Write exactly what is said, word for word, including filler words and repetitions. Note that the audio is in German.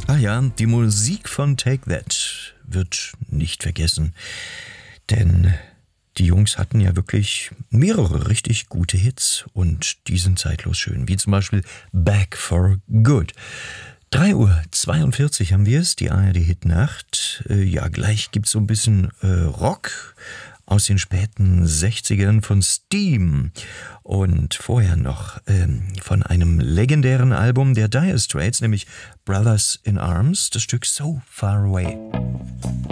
Ah ja, die Musik von Take That wird nicht vergessen, denn die Jungs hatten ja wirklich mehrere richtig gute Hits und die sind zeitlos schön, wie zum Beispiel Back for Good. drei Uhr zweiundvierzig haben wir es, die A R D-Hitnacht. Äh, ja, gleich gibt's so ein bisschen äh, Rock aus den späten sechzigern von Steam und vorher noch ähm, von einem legendären Album der Dire Straits, nämlich Brothers in Arms, das Stück So Far Away.